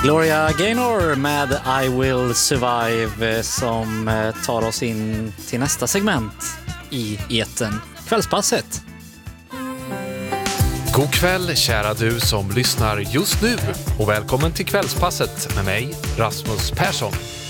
Gloria Gaynor med I Will Survive som tar oss in till nästa segment i etern, Kvällspasset. God kväll kära du som lyssnar just nu och välkommen till Kvällspasset med mig, Rasmus Persson.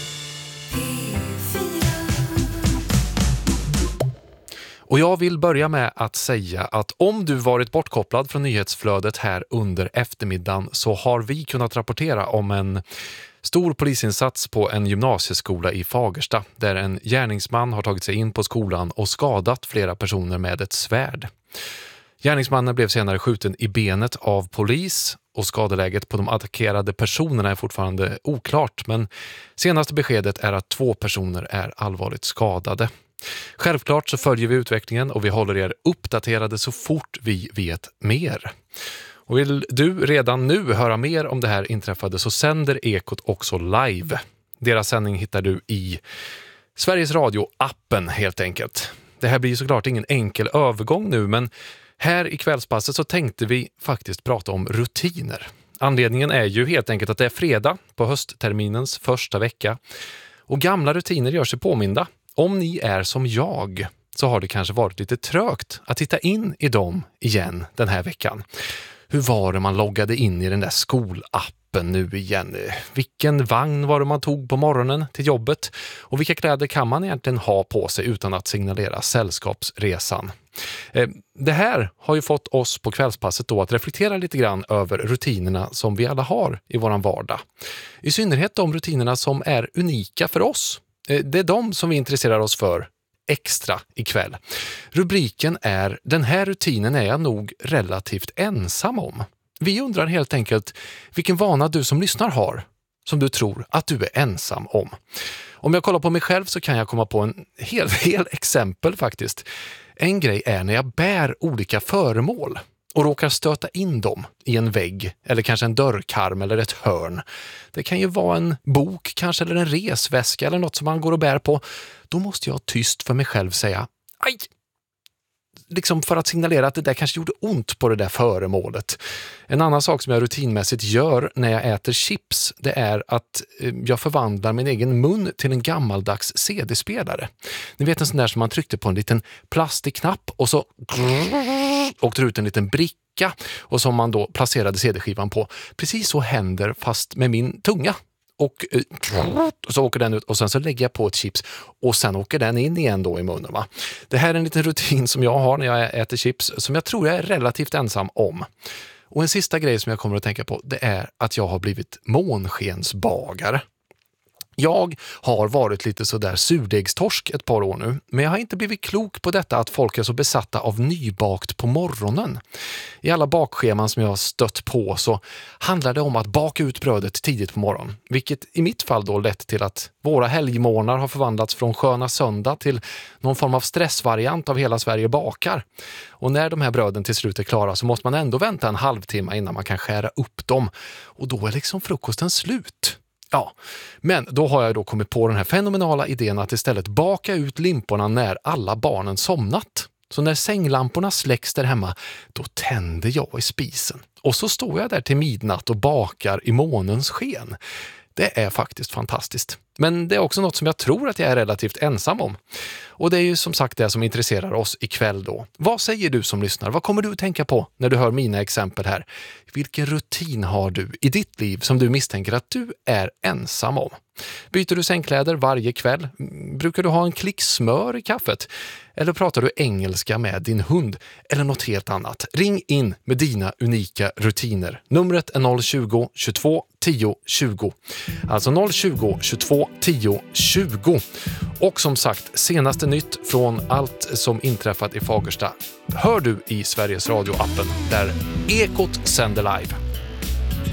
Och jag vill börja med att säga att om du varit bortkopplad från nyhetsflödet här under eftermiddagen så har vi kunnat rapportera om en stor polisinsats på en gymnasieskola i Fagersta där en gärningsman har tagit sig in på skolan och skadat flera personer med ett svärd. Gärningsmannen blev senare skjuten i benet av polis och skadeläget på de attackerade personerna är fortfarande oklart, men senaste beskedet är att 2 personer är allvarligt skadade. Självklart så följer vi utvecklingen och vi håller er uppdaterade så fort vi vet mer. Och vill du redan nu höra mer om det här inträffade så sänder Ekot också live. Deras sändning hittar du i Sveriges Radio-appen helt enkelt. Det här blir såklart ingen enkel övergång nu, men här i Kvällspasset så tänkte vi faktiskt prata om rutiner. Anledningen är ju helt enkelt att det är fredag på höstterminens första vecka och gamla rutiner gör sig påminda. Om ni är som jag så har det kanske varit lite trögt att titta in i dem igen den här veckan. Hur var det man loggade in i den där skolappen nu igen? Vilken vagn var det man tog på morgonen till jobbet? Och vilka kläder kan man egentligen ha på sig utan att signalera sällskapsresan? Det här har ju fått oss på Kvällspasset då att reflektera lite grann över rutinerna som vi alla har i våran vardag. I synnerhet de rutinerna som är unika för oss. Det är de som vi intresserar oss för extra ikväll. Rubriken är "Den här rutinen är jag nog relativt ensam om". Vi undrar helt enkelt vilken vana du som lyssnar har som du tror att du är ensam om. Om jag kollar på mig själv så kan jag komma på en hel exempel faktiskt. En grej är när jag bär olika föremål och råkar stöta in dem i en vägg eller kanske en dörrkarm eller ett hörn. Det kan ju vara en bok kanske eller en resväska eller något som man går och bär på. Då måste jag tyst för mig själv säga aj! Liksom för att signalera att det där kanske gjorde ont på det där föremålet. En annan sak som jag rutinmässigt gör när jag äter chips, det är att jag förvandlar min egen mun till en gammaldags CD-spelare. Ni vet en sån där som man tryckte på en liten plastikknapp och så åkte ut en liten bricka och som man då placerade CD-skivan på. Precis så händer fast med min tunga. Och så åker den ut och sen så lägger jag på ett chips och sen åker den in igen då i munnen, va? Det här är en liten rutin som jag har när jag äter chips som jag tror jag är relativt ensam om. Och en sista grej som jag kommer att tänka på, det är att jag har blivit månskensbagare. Jag har varit lite sådär surdegstorsk ett par år nu, men jag har inte blivit klok på detta att folk är så besatta av nybakt på morgonen. I alla bakscheman som jag har stött på så handlar det om att baka ut brödet tidigt på morgonen, vilket i mitt fall då lett till att våra helgmorgnar har förvandlats från sköna söndag till någon form av stressvariant av hela Sverige bakar. Och när de här bröden till slut är klara så måste man ändå vänta en halvtimme innan man kan skära upp dem. Och då är liksom frukosten slut. Ja, men då har jag då kommit på den här fenomenala idén att istället baka ut limporna när alla barnen somnat. Så när sänglamporna släcks där hemma, då tänder jag i spisen. Och så står jag där till midnatt och bakar i månens sken. Det är faktiskt fantastiskt. Men det är också något som jag tror att jag är relativt ensam om. Och det är ju som sagt det som intresserar oss ikväll då. Vad säger du som lyssnar? Vad kommer du att tänka på när du hör mina exempel här? Vilken rutin har du i ditt liv som du misstänker att du är ensam om? Byter du sängkläder varje kväll? Brukar du ha en klick smör i kaffet? Eller pratar du engelska med din hund? Eller något helt annat? Ring in med dina unika rutiner. Numret är 020 22 10 20. Alltså 020 22 10 20. Och som sagt, senaste nytt från allt som inträffat i Fagersta hör du i Sveriges Radio-appen där Ekot sänder live.